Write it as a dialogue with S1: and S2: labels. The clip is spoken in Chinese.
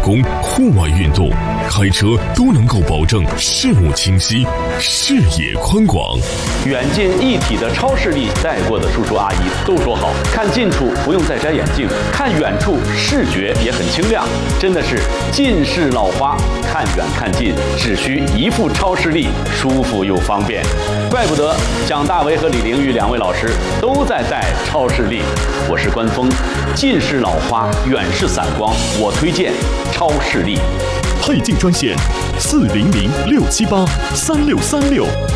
S1: 工、户外运动，开车都能够保证视物清晰、视野宽广。
S2: 远近一体的超视力，带过的叔叔阿姨都说好，看近处不用再摘眼镜，看远处视觉也很清亮，真的是近视老花，看远看近只需一副超视力，舒服又方便。怪不得蒋大为和李玲玉两位老师都在戴超视力。我是关峰，近视老花，远视散光，我推荐超视力。
S3: 配镜专线：400-678-3636。